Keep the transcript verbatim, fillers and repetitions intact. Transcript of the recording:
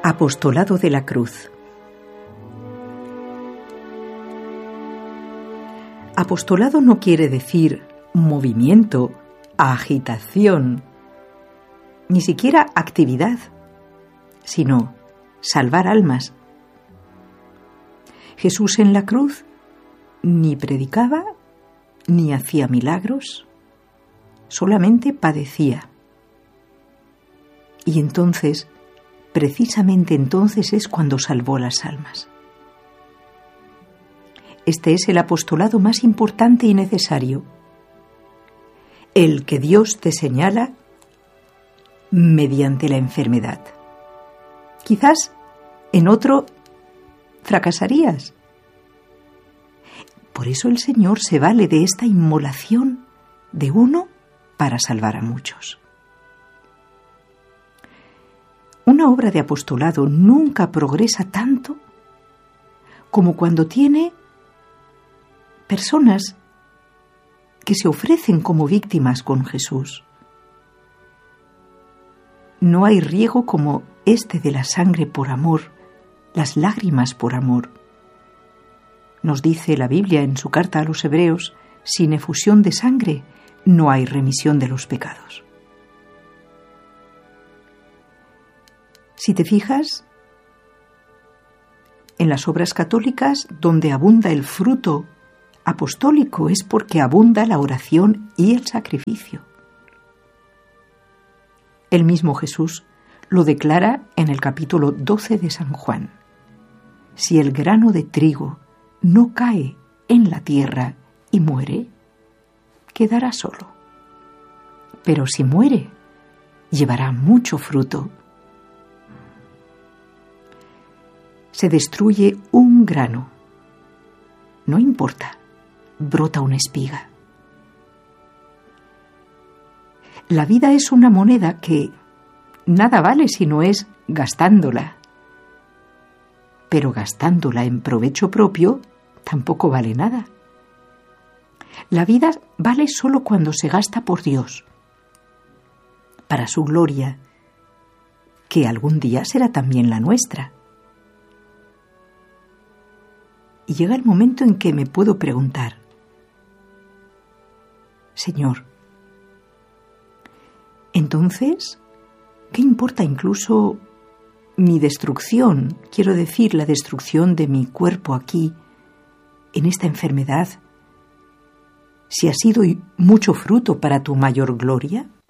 Apostolado de la Cruz. Apostolado no quiere decir movimiento, agitación, ni siquiera actividad, sino salvar almas. Jesús en la cruz ni predicaba ni hacía milagros, solamente padecía. Y entonces, precisamente entonces es cuando salvó las almas. Este es el apostolado más importante y necesario, el que Dios te señala mediante la enfermedad. Quizás en otro fracasarías. Por eso el Señor se vale de esta inmolación de uno para salvar a muchos. Una obra de apostolado nunca progresa tanto como cuando tiene personas que se ofrecen como víctimas con Jesús. No hay riego como este de la sangre por amor, las lágrimas por amor. Nos dice la Biblia en su carta a los Hebreos, sin efusión de sangre no hay remisión de los pecados. Si te fijas, en las obras católicas, donde abunda el fruto apostólico es porque abunda la oración y el sacrificio. El mismo Jesús lo declara en el capítulo doce de San Juan. Si el grano de trigo no cae en la tierra y muere, quedará solo. Pero si muere, llevará mucho fruto. Se destruye un grano. No importa, brota una espiga. La vida es una moneda que nada vale si no es gastándola. Pero gastándola en provecho propio tampoco vale nada. La vida vale solo cuando se gasta por Dios, para su gloria, que algún día será también la nuestra. Y llega el momento en que me puedo preguntar, Señor, entonces, ¿qué importa incluso mi destrucción? Quiero decir, la destrucción de mi cuerpo aquí, en esta enfermedad, si ha sido mucho fruto para tu mayor gloria.